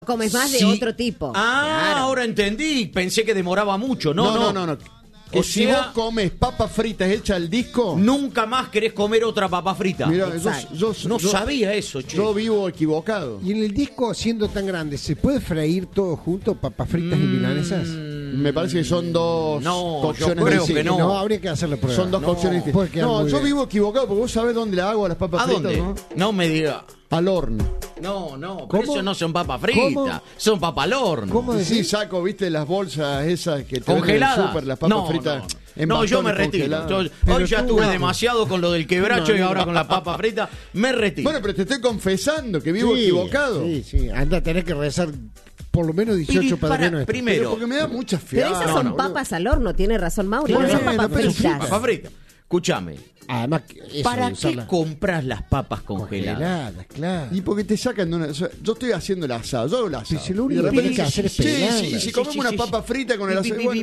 comes más de Sí. otro tipo. Claro. Ahora entendí. Pensé que demoraba mucho. No. Que O si sea, vos comes papas fritas hechas al disco... nunca más querés comer otra papa frita. Mirá, No sabía eso, che. Yo vivo equivocado. Y en el disco, siendo tan grande, ¿se puede freír todo junto, papas fritas y milanesas? Me parece que son dos No, cocciones yo creo distintas. que no. Habría que hacerle prueba. Son dos cocciones puede distintas. quedar No, muy yo bien. vivo equivocado porque vos sabés dónde le hago a las papas ¿A fritas, dónde? ¿no? No me diga. Al horno. No, pero ¿Cómo? eso no son papas fritas. ¿Cómo? Son papas al horno. ¿Cómo Sí, decís? saco, viste, las bolsas esas que te venden en el ¿Congeladas? súper, las papas No, fritas. en No, yo me bastones retiro. congeladas. Hoy ya tú, estuve vamos. demasiado con lo del quebracho y ahora con la papa frita. Me retiro. Bueno, pero te estoy confesando que vivo Sí, equivocado. Sí. Anda, tenés que rezar por lo menos 18 Para, Padre Nuestro. Pero primero, porque me da mucha Pero fiaca. esas son papas al horno, tiene razón Mauri. Claro, No son bueno, papas pero sí, fritas. papa frita. Escúchame. Además, eso, ¿Para qué usarla compras las papas congeladas? congeladas, claro. Y porque te sacan de una... o sea, yo estoy haciendo el asado, yo hago el asado. si lo Y único de que repente tienes que hacer es sí, pelarla. sí, si comemos una papa frita con el asado... bueno,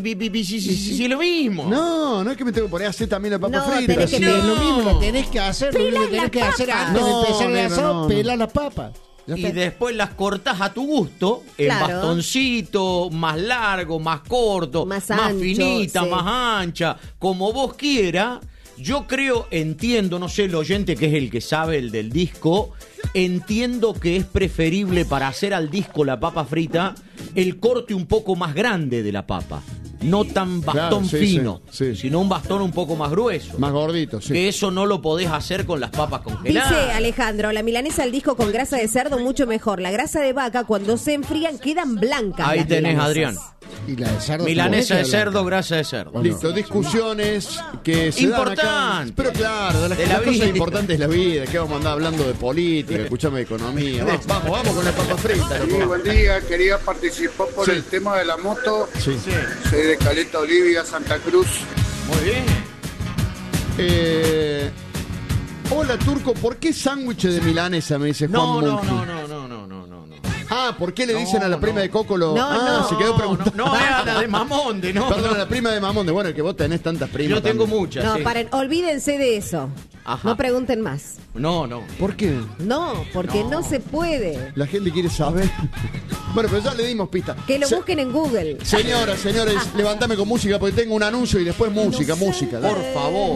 Sí, lo mismo. no es que me tengo que poner a hacer también la papa No, frita. tenés que Sí, No. es lo mismo, lo tenés que hacer, lo Pelá mismo que tenés las que hacer papas. antes de No, empezar el nena, asado, no. pela las papas. Ya Y está. después las cortás a tu gusto, en Claro. bastoncito, más largo, más corto, Más más ancho, finita, sí. más ancha, como vos quieras. Yo creo, entiendo, no sé, el oyente que es el que sabe el del disco, entiendo que es preferible para hacer al disco la papa frita el corte un poco más grande de la papa. No tan bastón Claro, sí, fino, sí. sino un bastón un poco más grueso. Más gordito, sí. Que eso no lo podés hacer con las papas congeladas. Dice Alejandro, la milanesa al disco con grasa de cerdo mucho mejor. La grasa de vaca cuando se enfrían quedan blancas. Ahí las tenés, milanesas. Adrián. Y la de cerdo. Milanesa de también queda cerdo, blanca. grasa de cerdo. Listo, discusiones que se dan acá. Importante. Pero claro, de las De la cosas vida. importantes de la vida, que vamos a andar hablando de política, escuchame de economía. Vamos con la papa frita, Sí, loco. buen día, quería participar por Sí. el tema de la moto. Sí. Soy de Caleta Olivia, Santa Cruz. Muy bien. Hola, Turco, ¿por qué sándwich de milanesa? Me dice Juan No. Mungi. Ah, ¿por qué le dicen a la prima de Coco lo...? No, se quedó preguntando. No, era la de Mamonde, no. Perdón, a la prima de Mamonde. Bueno, que vos tenés tantas primas. Yo tengo también. muchas. No, sí. paren, olvídense de eso. Ajá. No pregunten más. No. ¿Por qué? No, porque no, se puede. La gente quiere saber. Bueno, pero ya le dimos pista. Que lo busquen en Google. Señoras, señores, levántame con música porque tengo un anuncio y después música. Por favor.